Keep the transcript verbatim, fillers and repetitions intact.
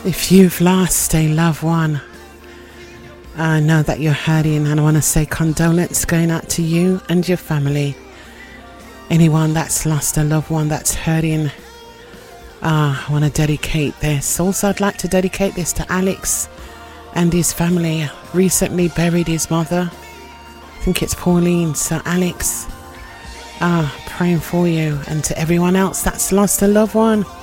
If you've lost a loved one, I know that you're hurting, and I want to say condolence going out to you and your family. Anyone that's lost a loved one that's hurting, ah, I want to dedicate this. Also, I'd like to dedicate this to Alex and his family. Recently buried his mother. I think it's Pauline. So Alex, ah, praying for you, and to everyone else that's lost a loved one.